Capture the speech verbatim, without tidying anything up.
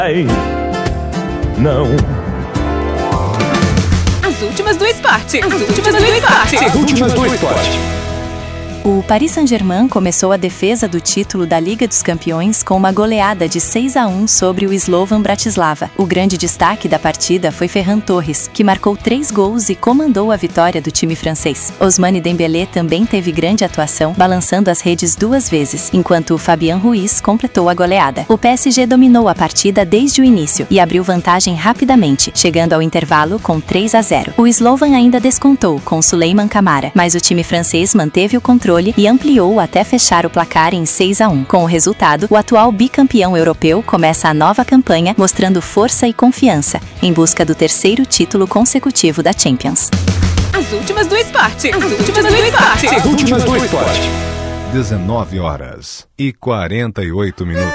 Ai, não. As últimas do esporte. As últimas do esporte. As últimas do esporte. O Paris Saint-Germain começou a defesa do título da Liga dos Campeões com uma goleada de seis a um sobre o Slovan Bratislava. O grande destaque da partida foi Ferran Torres, que marcou três gols e comandou a vitória do time francês. Ousmane Dembélé também teve grande atuação, balançando as redes duas vezes, enquanto Fabian Ruiz completou a goleada. O P S G dominou a partida desde o início e abriu vantagem rapidamente, chegando ao intervalo com três a zero. O Slovan ainda descontou com Souleymane Camara, mas o time francês manteve o controle e ampliou até fechar o placar em seis a um. Com o resultado, o atual bicampeão europeu começa a nova campanha, mostrando força e confiança, em busca do terceiro título consecutivo da Champions. As últimas do esporte. As últimas do esporte. As últimas do esporte. dezenove horas e quarenta e oito minutos.